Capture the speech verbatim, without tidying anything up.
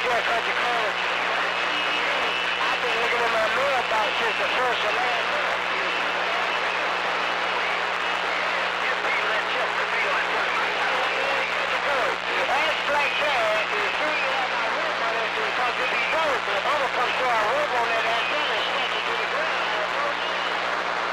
West Country College. I've been looking in my mailbox since the first of last month.